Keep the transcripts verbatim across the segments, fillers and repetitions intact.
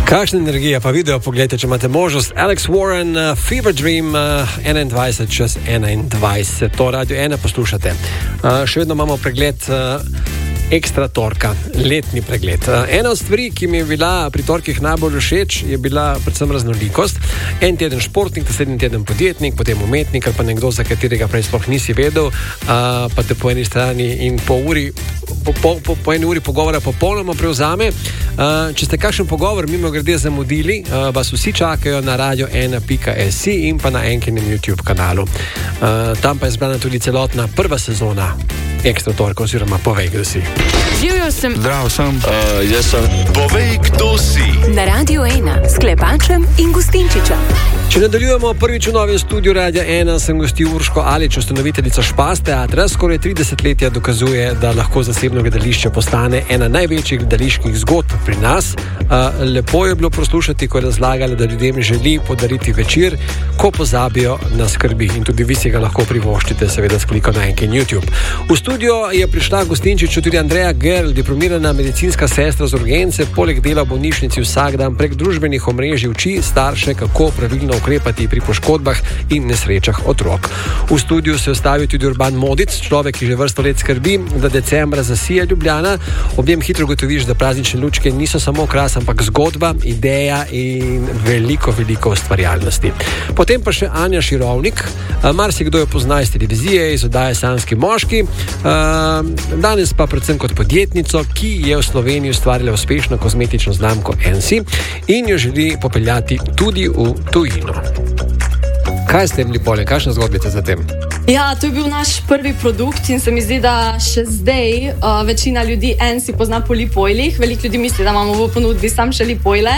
Kakšna energija, pa video pogledajte, če imate možnost. Alex Warren, uh, Fever Dream, uh, enaindvajset čez enaindvajset. To Radio ena poslušate. Uh, še vedno imamo pregled uh, Ekstra torka, letni pregled. Uh, ena od stvari, ki mi je bila pri torkih najbolj všeč, je bila predvsem raznolikost. En teden športnik, naslednji teden podjetnik, potem umetnik ali pa nekdo, za katerega prej sploh nisi vedel, uh, pa te po eni strani in po uri Po, po, po, po eni uri pogovora popolnoma prevzame. Uh, če ste kakšen pogovor mimo grede zamudili, uh, vas vsi čakajo na radio ena pika si in pa na enkinem YouTube kanalu. Uh, tam pa je zbrana tudi celotna prva sezona Ekstra torka, oziroma Povej, kdo si. Živjo sem. Zdravo sem. Uh, jaz sem. Povej, kdo si. Na Radio ena s Klepačem in Gustinčičem. Če nadaljujemo prvič v novem studiu Radio ena, sem gostil Urško Alič, ustanoviteljica Špas teatra. Skoraj tri desetletja dokazuje, da lahko zasebno gledališče postane ena največjih gledaliških zgodb pri nas. Uh, lepo je bilo poslušati, ko je razlagala, da ljudem želi podariti večer, ko pozabijo na skrbi. In tudi vi si ga lahko privoščite, seveda s klikom na enkin YouTube. V studio je prišla Gustinčiču tudi Andreja Gerl, diplomirana medicinska sestra z urgence, poleg dela v bolnišnici vsak dan prek družbenih omrežij uči starše, kako pravilno ukrepati pri poškodbah in nesrečah otrok. V studiu se je ostavil tudi Urban Modic, človek, ki že vrsto let skrbi, da decembra zasije Ljubljana. Ob njem hitro gotoviš, da praznične lučke niso samo okras, ampak zgodba, ideja in veliko, veliko ustvarjalnosti. Potem pa še Anja Širovnik. Marsikdo jo pozna iz televizije, iz oddaje Sanjski moški. Danes pa predvsem kot podjetnico, ki je v Sloveniji ustvarila uspešno kozmetično znamko Ensi in jo želi popeljati tudi v tujino. Kaj ste imeli polje? Kakšna zgodbica za tem? Ja, to je bil naš prvi produkt in se mi zdi, da še zdaj uh, večina ljudi Ensi pozna po lip oilih. Veliko ljudi misli, da imamo v ponudbi sam še lip oile.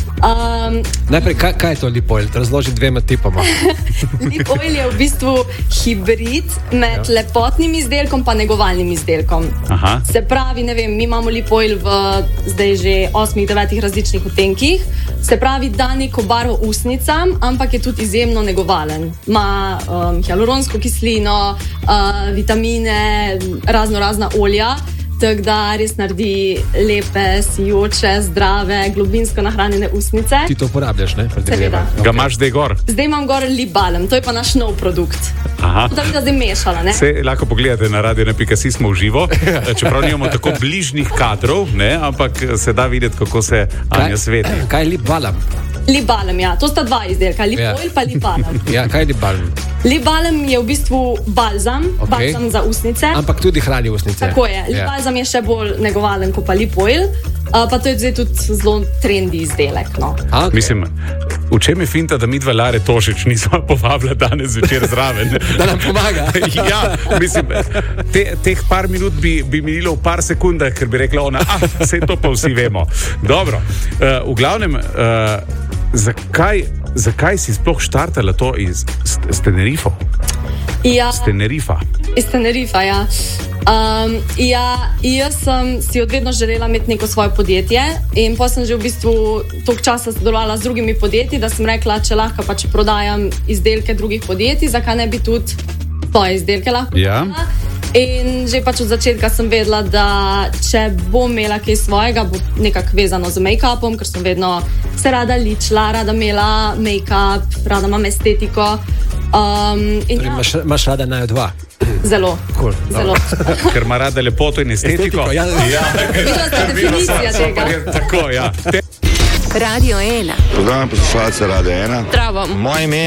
Um, Najprej, kaj, kaj je to lip oil? Razloži dvema tipoma. Lip oil je v bistvu hibrid med ja. lepotnim izdelkom pa negovalnim izdelkom. Aha. Se pravi, ne vem, mi imamo lip oil v zdaj že osmih, devetih različnih odtenkih. Se pravi, da neko barvo usnicam, ampak je tudi izjemno negovalen. Ma um, hialuronsko kislino, uh, vitamine, razno razna olja. Tako da res naredi lepe, sijoče, zdrave, globinsko nahranjene usnice. Ti to uporabljaš, ne? Seveda. Okay. Ga imaš zdaj gor? Zdaj imam gor lip balm, to je pa naš nov produkt. Aha. Da bi ga zdaj mešala, ne? Se lahko pogledate na radio ena pika si, smo v živo, čeprav nimamo tako bližnjih kadrov, ne? Ampak se da videti, kako se Anja sveti. Kaj je lip balm? Lip balm, ja. To sta dva izdelka, lip ja. oil pa lip balm. Ja, kaj je lip balm? Lip balm je v bistvu balzam, okay. balzam za usnice. Ampak tudi hrani usnice. Tako je. Lip ja. balzam je še bolj negovalen kot pa lip oil, uh, pa to je zdaj tudi zelo trendi izdelek. No. Okay. Mislim, v čem je finta, da mi dva Lare Tošič nismo povabila danes večer zraven? Da nam pomaga. Ja, mislim, te, teh par minut bi, bi minilo v par sekundah, ker bi rekla ona, ah, vse to pa vsi vemo. Dobro, uh, v glavnem, uh, zakaj, zakaj si sploh štartala to iz s Tenerifo? Ja. S Tenerifa. Iz Tenerifa, ja. Um, ja, jaz sem si odvedno želela imeti neko svoje podjetje in pa sem že v bistvu toliko časa sodelovala z drugimi podjetji, da sem rekla, če lahko pač prodajam izdelke drugih podjetij, zakaj ne bi tudi svoje izdelke lahko ja. In že pač od začetka sem vedela, da če bom imela kaj svojega, bo nekako vezano z make-upom, ker sem vedno se rada ličila, rada imela make-up, rada imam estetiko. Um, in torej, ja. imaš, imaš rada naju dva? Zelo. Cool. Zelo. Ker ima rada lepoto in estetiko. estetiko ja, ja. Videla sta definicija tega. Tako, ja. Radio ena. Pozdravljam poslušalce Radio ena. Zdravo. Moje ime